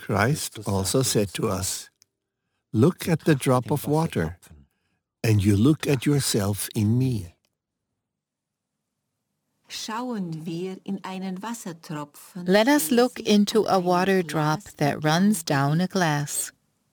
Christ also said to us, "Look at the drop of water, and you look at yourself in me." Let us look into a water drop that runs down a glass.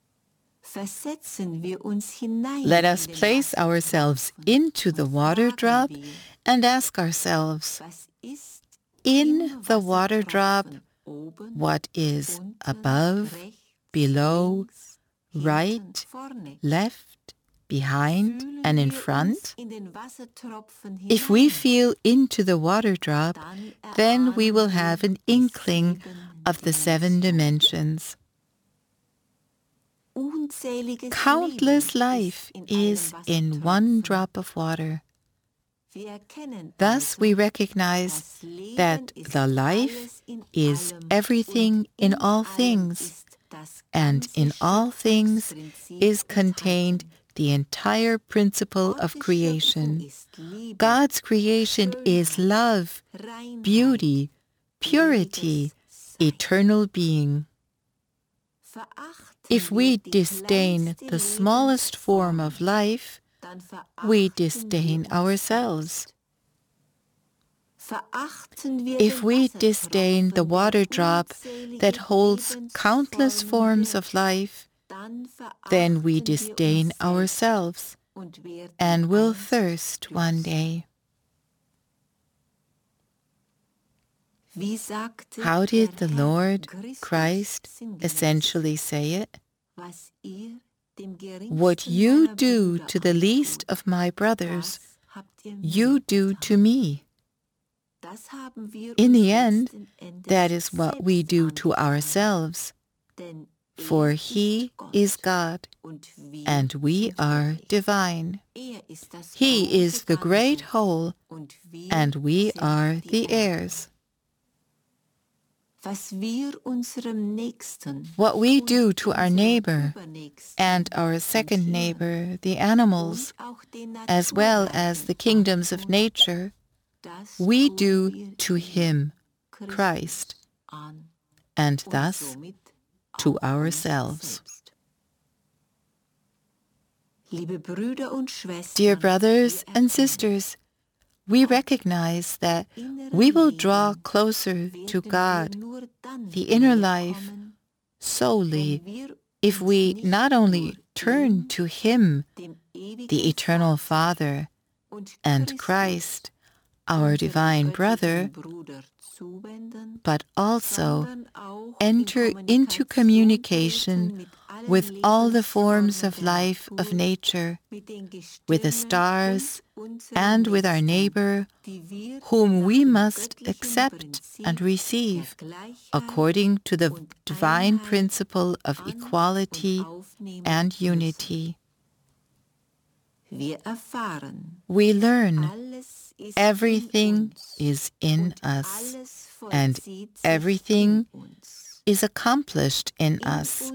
Let us place ourselves into the water drop and ask ourselves, in the water drop, what is above, below, right, left, behind, and in front? If we feel into the water drop, then we will have an inkling of the 7 dimensions. Countless life is in one drop of water. Thus we recognize that the life is everything in all things, and in all things is contained the entire principle of creation. God's creation is love, beauty, purity, eternal being. If we disdain the smallest form of life, we disdain ourselves. If we disdain the water drop that holds countless forms of life, then we disdain ourselves and will thirst one day. How did the Lord Christ essentially say it? What you do to the least of my brothers, you do to me. In the end, that is what we do to ourselves, for He is God, and we are divine. He is the great whole, and we are the heirs. What we do to our neighbor and our second neighbor, the animals, as well as the kingdoms of nature, we do to Him, Christ, and thus to ourselves. Dear brothers and sisters, we recognize that we will draw closer to God, the inner life, solely if we not only turn to Him, the eternal Father, and Christ, our divine brother, but also enter into communication with all the forms of life of nature, with the stars, and with our neighbor, whom we must accept and receive according to the divine principle of equality and unity. We learn everything is in us, and everything is accomplished in us.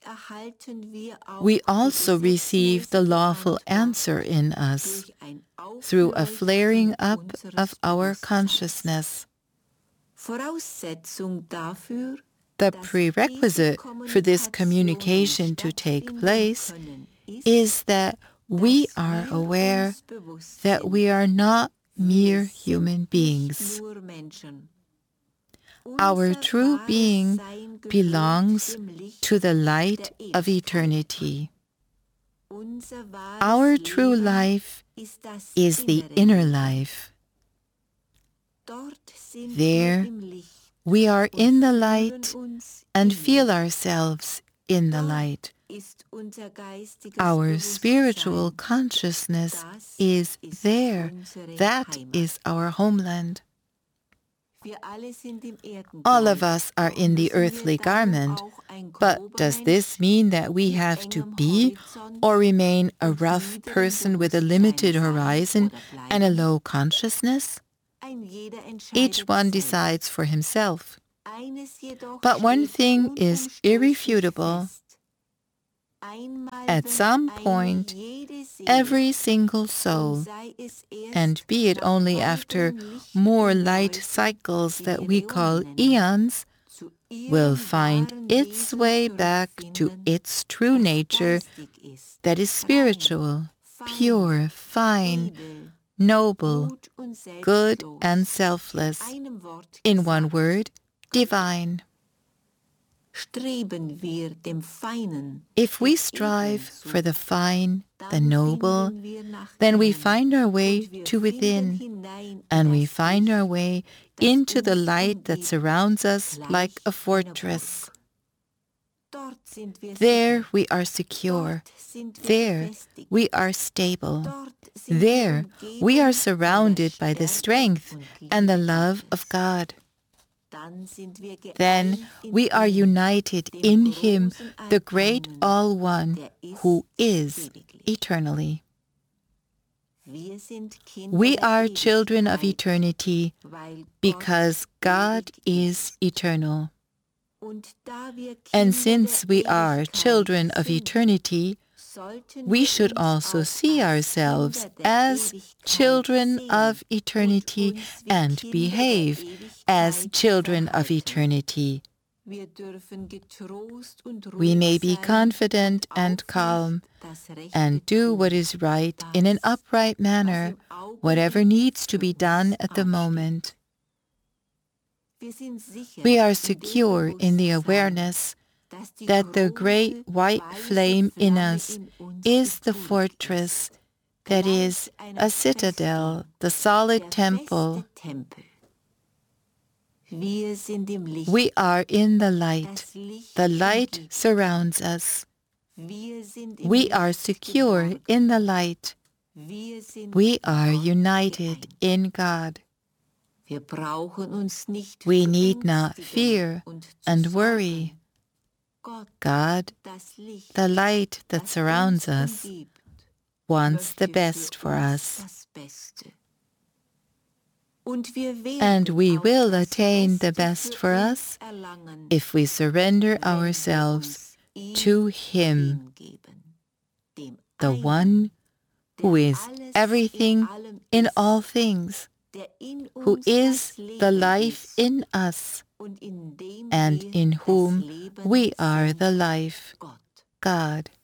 We also receive the lawful answer in us through a flaring up of our consciousness. The prerequisite for this communication to take place is that we are aware that we are not mere human beings. Our true being belongs to the light of eternity. Our true life is the inner life. There, we are in the light and feel ourselves in the light. Our spiritual consciousness is there. That is our homeland. All of us are in the earthly garment, but does this mean that we have to be or remain a rough person with a limited horizon and a low consciousness? Each one decides for himself. But one thing is irrefutable. At some point, every single soul, and be it only after more light cycles that we call eons, will find its way back to its true nature that is spiritual, pure, fine, noble, good, and selfless. In one word, divine. If we strive for the fine, the noble, then we find our way to within, and we find our way into the light that surrounds us like a fortress. There we are secure. There we are stable. There we are surrounded by the strength and the love of God. Then we are united in Him, the great All-One, who is eternally. We are children of eternity because God is eternal. And since we are children of eternity, we should also see ourselves as children of eternity and behave as children of eternity. We may be confident and calm and do what is right in an upright manner, whatever needs to be done at the moment. We are secure in the awareness that the great white flame in us is the fortress, that is, a citadel, the solid temple. We are in the light. The light surrounds us. We are secure in the light. We are united in God. We need not fear and worry. God, the light that surrounds us, wants the best for us. And we will attain the best for us if we surrender ourselves to Him, the One who is everything in all things, who is the life in us, and in whom we are the life, God.